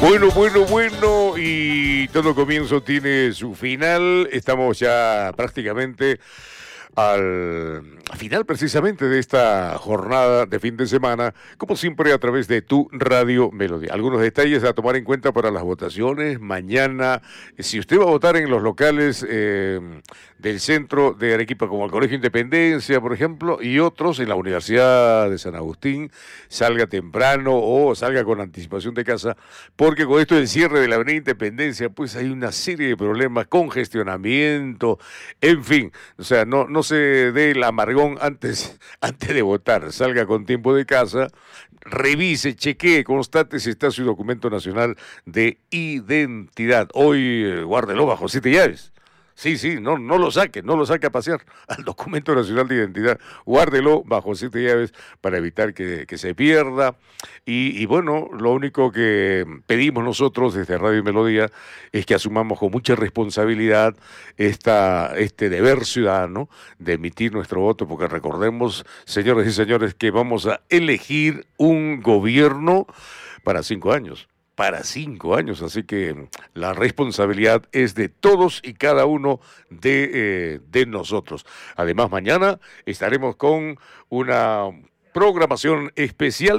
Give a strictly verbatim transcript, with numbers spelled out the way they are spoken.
Bueno, bueno, bueno, y todo comienzo tiene su final. Estamos ya prácticamente al final precisamente de esta jornada de fin de semana, como siempre a través de tu Radio Melodía. Algunos detalles a tomar en cuenta para las votaciones. Mañana, si usted va a votar en los locales eh, del centro de Arequipa, como el Colegio Independencia, por ejemplo, y otros en la Universidad de San Agustín, salga temprano o salga con anticipación de casa, porque con esto del cierre de la Avenida Independencia, pues hay una serie de problemas, congestionamiento, en fin, o sea, no, no se dé el amargón antes, antes de votar, salga con tiempo de casa, revise, chequee, constate si está su documento nacional de identidad. Hoy eh, guárdelo bajo siete llaves. Sí, sí, no, no lo saque, no lo saque a pasear al documento nacional de identidad, guárdelo bajo siete llaves para evitar que, que se pierda. Y, y bueno, lo único que pedimos nosotros desde Radio Melodía es que asumamos con mucha responsabilidad esta, este deber ciudadano de emitir nuestro voto, porque recordemos, señores y señores, que vamos a elegir un gobierno para cinco años. Para cinco años, así que la responsabilidad es de todos y cada uno de, eh, de nosotros. Además, mañana estaremos con una programación especial